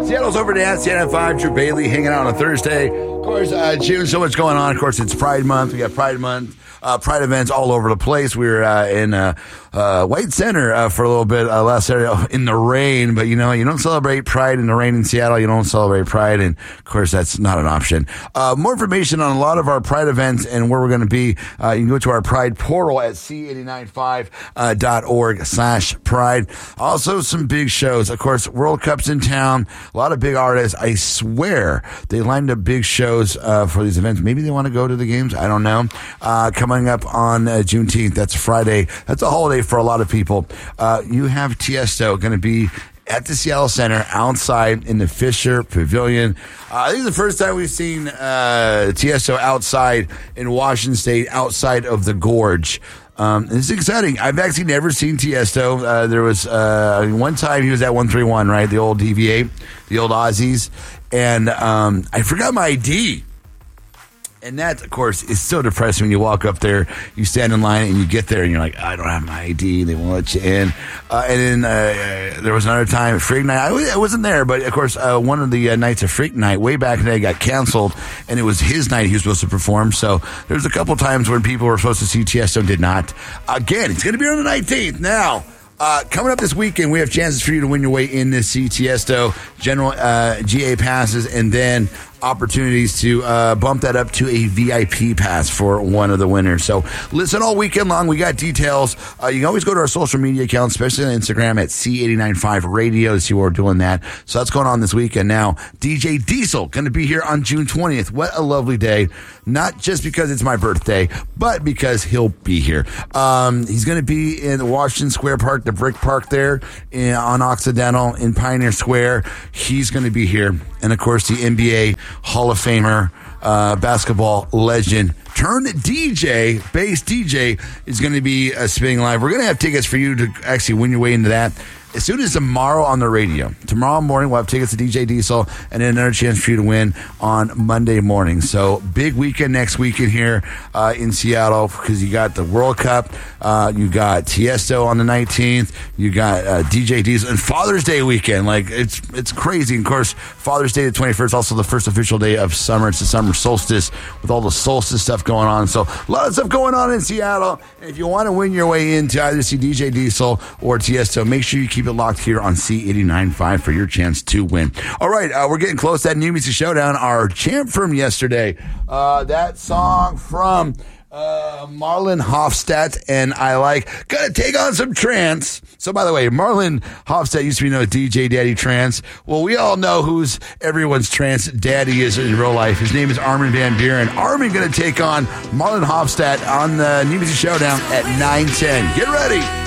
Seattle's over to Seattle 5. Drew Bailey hanging out on a Thursday. Of course, June, so much going on. Of course, it's Pride Month. We got Pride Month. Pride events all over the place. We were in White Center for a little bit last Saturday in the rain, but you don't celebrate Pride in the rain in Seattle. You don't celebrate Pride, and of course that's not an option. More information on a lot of our Pride events and where we're going to be, you can go to our Pride portal at c895.org/pride. Also some big shows. Of course, World Cup's in town. A lot of big artists. I swear they lined up big shows for these events. Maybe they want to go to the games. I don't know. Coming up on Juneteenth. That's Friday. That's a holiday for a lot of people. You have Tiesto going to be at the Seattle Center outside in the Fisher Pavilion. I think it's the first time we've seen Tiesto outside in Washington State, outside of the Gorge. It's exciting. I've actually never seen Tiesto. There was one time he was at 131, right? The old DV8, the old Aussies. And I forgot my ID. And that, of course, is so depressing when you walk up there, you stand in line, and you get there, and you're like, I don't have my ID. They won't let you in. And then there was another time, Freak Night. I wasn't there, but, of course, one of the nights of Freak Night way back in the day got canceled, and it was his night he was supposed to perform. So there's a couple times when people were supposed to see Tiesto and did not. Again, it's going to be on the 19th. Now, coming up this weekend, we have chances for you to win your way in to see Tiesto, general GA passes, and then opportunities to bump that up to a VIP pass for one of the winners. So listen all weekend long. We got details. You can always go to our social media accounts, especially on Instagram at C895 Radio to see what we're doing that. So that's going on this weekend. Now, DJ Diesel going to be here on June 20th. What a lovely day. Not just because it's my birthday, but because he'll be here. He's going to be in the Washington Square Park, the Brick Park there on Occidental in Pioneer Square. He's going to be here. And, of course, the NBA Hall of Famer, basketball legend, turned DJ, bass DJ, is going to be spinning live. We're going to have tickets for you to actually win your way into that as soon as tomorrow on the radio. Tomorrow morning, we'll have tickets to DJ Diesel and then another chance for you to win on Monday morning. So big weekend next weekend here in Seattle because you got the World Cup, you got Tiesto on the 19th, you got DJ Diesel, and Father's Day weekend. Like, it's crazy. And of course, Father's Day the 21st, also the first official day of summer. It's the summer solstice with all the solstice stuff going on. So a lot of stuff going on in Seattle. And if you want to win your way in to either see DJ Diesel or Tiesto, make sure you keep it locked here on C895 for your chance to win. All right, we're getting close to that New Music Showdown. Our champ from yesterday, that song from Marlon Hofstadt, and I like, gotta take on some trance. So by the way, Marlon Hofstadt used to be known as DJ Daddy Trance. Well, we all know who's everyone's trance daddy is in real life. His name is Armin van Buuren. Armin gonna take on Marlon Hofstadt on the New Music Showdown at 9:10. Get ready.